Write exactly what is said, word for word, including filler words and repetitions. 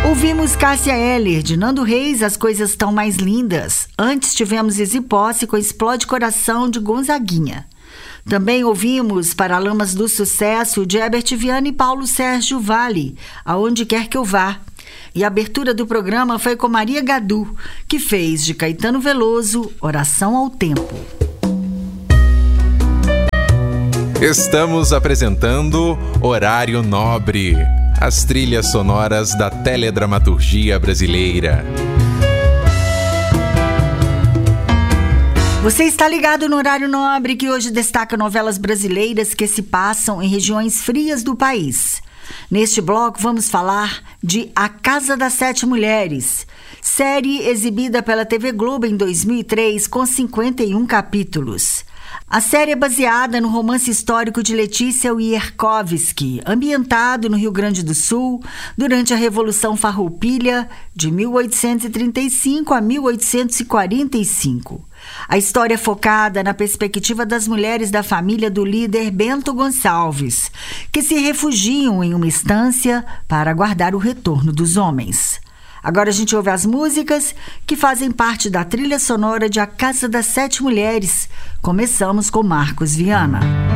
Ouvimos Cássia Eller, de Nando Reis, As Coisas Tão Mais Lindas. Antes tivemos Easy Posse com Explode Coração, de Gonzaguinha. Também ouvimos Paralamas do Sucesso, de Herbert Viana e Paulo Sérgio Vale, Aonde Quer Que Eu Vá. E a abertura do programa foi com Maria Gadu, que fez de Caetano Veloso Oração ao Tempo. Estamos apresentando Horário Nobre, as trilhas sonoras da teledramaturgia brasileira. Você está ligado no Horário Nobre, que hoje destaca novelas brasileiras que se passam em regiões frias do país. Neste bloco vamos falar de A Casa das Sete Mulheres, série exibida pela T V Globo em dois mil e três com cinquenta e um capítulos. A série é baseada no romance histórico de Letícia Wiercowski, ambientado no Rio Grande do Sul durante a Revolução Farroupilha de mil oitocentos e trinta e cinco a mil oitocentos e quarenta e cinco. A história é focada na perspectiva das mulheres da família do líder Bento Gonçalves, que se refugiam em uma estância para aguardar o retorno dos homens. Agora a gente ouve as músicas que fazem parte da trilha sonora de A Casa das Sete Mulheres. Começamos com Marcos Viana.